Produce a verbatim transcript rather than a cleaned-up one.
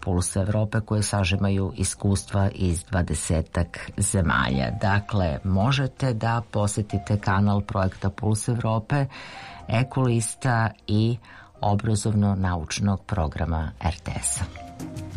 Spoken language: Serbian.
Pulsa Evrope koje sažimaju iskustva iz dvadesetak zemalja. Dakle, možete da posetite kanal projekta Pulsa Evrope, Ekolista i obrazovno-naučnog programa er te es-a.